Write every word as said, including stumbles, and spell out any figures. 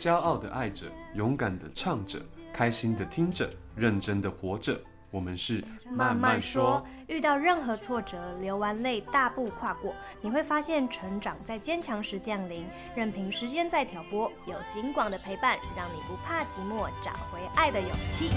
骄傲的爱着，勇敢的唱着，开心的听着，认真的活着。我们是慢慢说，遇到任何挫折，流完泪大步跨过，你会发现成长在坚强时降临，任凭时间再挑拨，有金广的陪伴，让你不怕寂寞，找回爱的勇气。